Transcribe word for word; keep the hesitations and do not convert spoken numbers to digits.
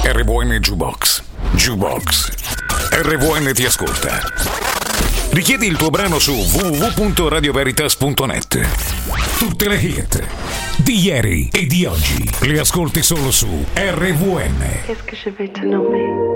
R V N Jukebox. Jukebox. R V N ti ascolta. Richiedi il tuo brano su w w w punto radio veritas punto net. Tutte le hit di ieri e di oggi le ascolti solo su R V N. Qu'est-ce que je vais te nommer?